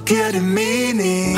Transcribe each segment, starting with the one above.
giver det mening.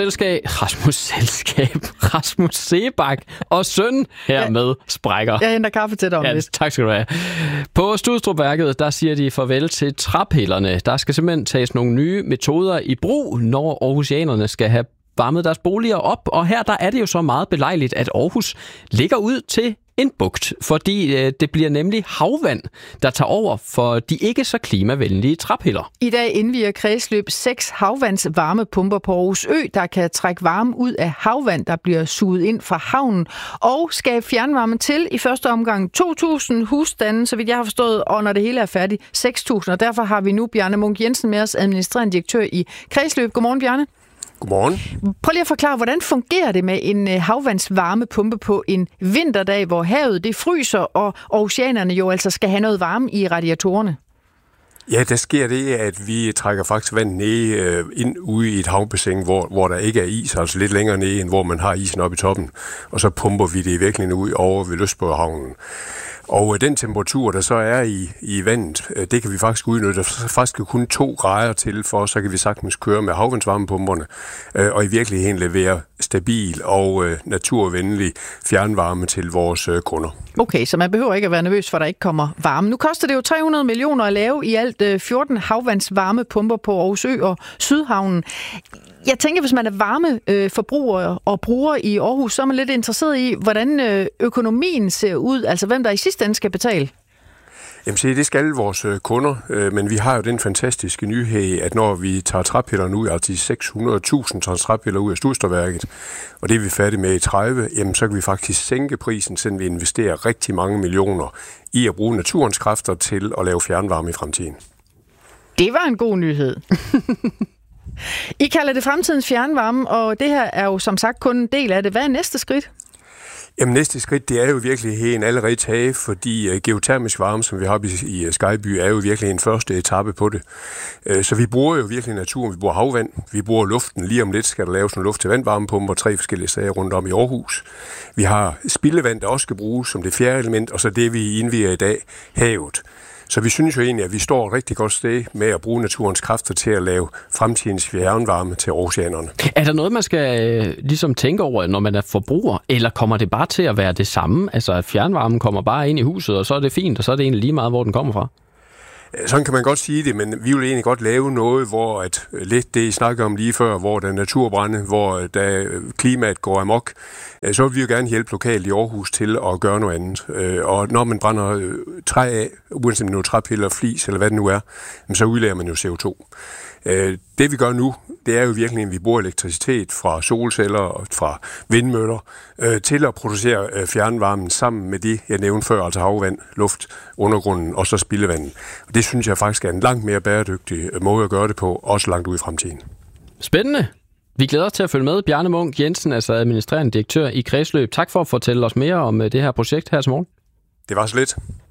Rasmus Seebach og søn hermed sprækker. Jeg henter kaffe til dig om lidt. Tak skal du have. På Studstrupværket, der siger de farvel til træpillerne. Der skal simpelthen tages nogle nye metoder i brug, når aarhusianerne skal have varmet deres boliger op. Og her der er det jo så meget belejligt, at Aarhus ligger ud til en bugt, fordi det bliver nemlig havvand, der tager over for de ikke så klimavenlige træpiller. I dag indviger Kredsløb 6 havvandsvarmepumper på Aarhus Ø, der kan trække varme ud af havvand, der bliver suget ind fra havnen, og skabe fjernvarme til i første omgang 2.000 husstande, så vidt jeg har forstået, og når det hele er færdigt, 6.000. Og derfor har vi nu Bjarne Munk Jensen med os, administrerende direktør i Kredsløb. Godmorgen, Bjarne. Godmorgen. Prøv lige at forklare, hvordan fungerer det med en havvandsvarmepumpe på en vinterdag, hvor havet det fryser, og oceanerne jo altså skal have noget varme i radiatorerne? Ja, der sker det, at vi trækker faktisk vand ned ind ude i et havbassin, hvor der ikke er is, altså lidt længere ned, end hvor man har isen oppe i toppen. Og så pumper vi det i virkeligheden ud over ved Lystbådehavnen. Og den temperatur, der så er i vandet, det kan vi faktisk udnytte. Der er faktisk kun 2 grader til, for så kan vi sagtens køre med havvandsvarmepumperne, og i virkeligheden levere stabil og naturvenlig fjernvarme til vores kunder. Okay, så man behøver ikke at være nervøs for, at der ikke kommer varme. Nu koster det jo 300 millioner at lave i alt 14 havvandsvarmepumper på Aarhus Ø og Sydhavnen. Jeg tænker, hvis man er varmeforbruger og bruger i Aarhus, så er man lidt interesseret i, hvordan økonomien ser ud, altså hvem der i sidste ende skal betale. Jamen se, det skal vores kunder, men vi har jo den fantastiske nyhed, at når vi tager træpillerne ud, altså 600.000 tons træpiller ud af Studstrupværket, og det er vi færdige med i 30, jamen så kan vi faktisk sænke prisen, siden vi investerer rigtig mange millioner i at bruge naturens kræfter til at lave fjernvarme i fremtiden. Det var en god nyhed. I kalder det fremtidens fjernvarme, og det her er jo som sagt kun en del af det. Hvad er næste skridt? Jamen næste skridt, det er jo virkelig allerede taget, fordi geotermisk varme, som vi har i Skyby, er jo virkelig en første etape på det. Så vi bruger jo virkelig naturen, vi bruger havvand, vi bruger luften. Lige om lidt skal der laves nogle luft til vandvarmepumper, 3 forskellige steder rundt om i Aarhus. Vi har spildevand, der også skal bruges som det 4. element, og så det, vi indviger i dag, havet. Så vi synes jo egentlig, at vi står et rigtig godt sted med at bruge naturens kræfter til at lave fremtidens fjernvarme til oceanerne. Er der noget, man skal ligesom tænke over, når man er forbruger, eller kommer det bare til at være det samme? Altså at fjernvarmen kommer bare ind i huset, og så er det fint, og så er det egentlig lige meget, hvor den kommer fra? Sådan kan man godt sige det, men vi vil egentlig godt lave noget, hvor at lidt det, I snakker om lige før, hvor der er naturbrænde, hvor der klimaet går amok, så vil vi jo gerne hjælpe lokalt i Aarhus til at gøre noget andet. Og når man brænder træ af, uanset om det er træpiller, flis eller hvad det nu er, så udlærer man jo CO2. Det vi gør nu, det er jo virkelig, at vi bruger elektricitet fra solceller og fra vindmøller til at producere fjernvarmen sammen med det, jeg nævnte før, altså havvand, luft, undergrunden og så spildevandet. Og det synes jeg faktisk er en langt mere bæredygtig måde at gøre det på, også langt ud i fremtiden. Spændende! Vi glæder os til at følge med. Bjarne Munk Jensen, altså administrerende direktør i Kredsløb. Tak for at fortælle os mere om det her projekt her til morgen. Det var så lidt.